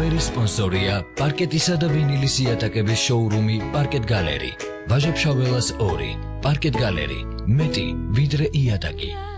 ამჟღავერი სპონსორია პარკეტისა და ვინილის იატაკების შოურუმი პარკეტ გალერი. ვაჟა-ფშაველას 2. პარკეტ გალერი. მეტი ვიდრე იატაკი.